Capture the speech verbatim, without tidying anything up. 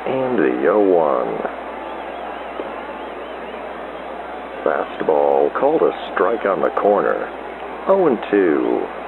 And the oh one. Fastball called a strike on the corner. oh and two.